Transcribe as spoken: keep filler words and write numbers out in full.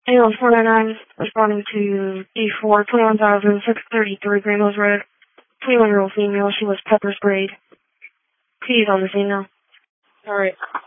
Ambulance four nine nine responding to D four, twenty-one thousand six thirty-three Green Hills Road. twenty-one-year-old female. She was pepper sprayed. Please on the scene now. All right.